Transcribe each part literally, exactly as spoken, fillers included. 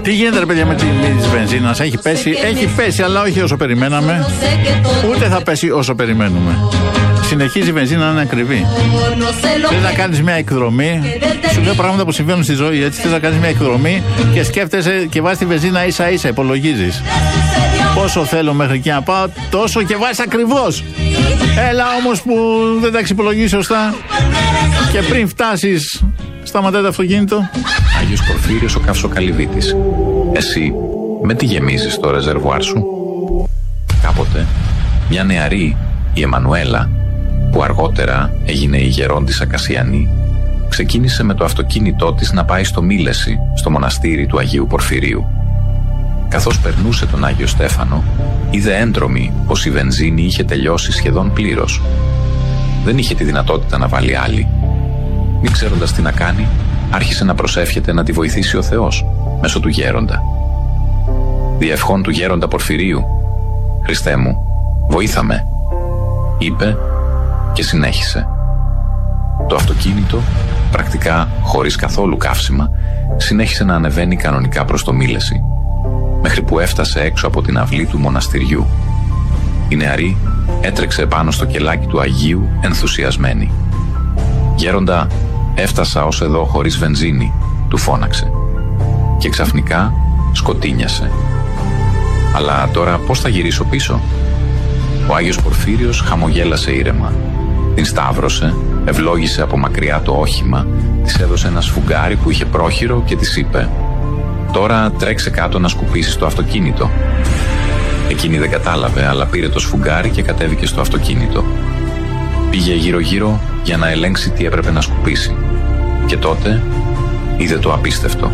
Τι γίνεται ρε παιδιά με τη βενζίνα? Έχει πέσει, έχει πέσει, αλλά όχι όσο περιμέναμε. Ούτε θα πέσει όσο περιμένουμε. Συνεχίζει η βενζίνα να είναι ακριβή. Θες να κάνεις μια εκδρομή. Σου λέω πράγματα που συμβαίνουν στη ζωή, έτσι. Θες να κάνεις μια εκδρομή και σκέφτεσαι και βάζεις τη βενζίνα ίσα ίσα, υπολογίζεις. Πόσο θέλω μέχρι εκεί να πάω, τόσο και βάζεις ακριβώς. Έλα όμως που δεν τα εξυπολογίσεις σωστά. Και πριν φτάσεις, σταματάει το αυτοκίνητο. Άγιος Πορφύριος ο Καυσοκαλυβίτης. Εσύ με τι γεμίζεις το ρεζερβουάρ σου? Κάποτε μια νεαρή, η Εμμανουέλα, που αργότερα έγινε η γερόντισσα Κασιανή, ξεκίνησε με το αυτοκίνητό της να πάει στο Μήλεση, στο μοναστήρι του Αγίου Πορφυρίου. Καθώς περνούσε τον Άγιο Στέφανο, είδε έντρομη πως η βενζίνη είχε τελειώσει σχεδόν πλήρως. Δεν είχε τη δυνατότητα να βάλει άλλη. Μην ξέροντας τι να κάνει, άρχισε να προσεύχεται να τη βοηθήσει ο Θεός μέσω του γέροντα. «Διευχών του γέροντα Πορφυρίου, Χριστέ μου, βοήθαμε», είπε και συνέχισε. Το αυτοκίνητο, πρακτικά χωρίς καθόλου καύσιμα, συνέχισε να ανεβαίνει κανονικά προς το Μήλεση, μέχρι που έφτασε έξω από την αυλή του μοναστηριού. Η νεαρή έτρεξε πάνω στο κελάκι του Αγίου ενθουσιασμένη. «Γέροντα, έφτασα ως εδώ χωρίς βενζίνη», του φώναξε. Και ξαφνικά σκοτίνιασε. «Αλλά τώρα πώς θα γυρίσω πίσω?» Ο Άγιος Πορφύριος χαμογέλασε ήρεμα. Την σταύρωσε, ευλόγησε από μακριά το όχημα, της έδωσε ένα σφουγγάρι που είχε πρόχειρο και της είπε: «Τώρα τρέξε κάτω να σκουπίσεις το αυτοκίνητο». Εκείνη δεν κατάλαβε, αλλά πήρε το σφουγγάρι και κατέβηκε στο αυτοκίνητο. Πήγε γύρω-γύρω για να ελέγξει τι έπρεπε να σκουπίσει. Και τότε είδε το απίστευτο.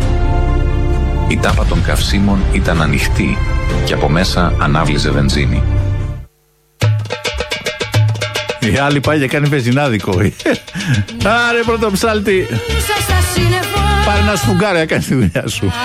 Η τάπα των καυσίμων ήταν ανοιχτή και από μέσα ανάβλιζε βενζίνη. Η άλλη πάει και κάνει βενζινάδικο. Άρε πρωτοψάλτη, πάρε ένα σφουγγάρι να κάνεις τη δουλειά σου.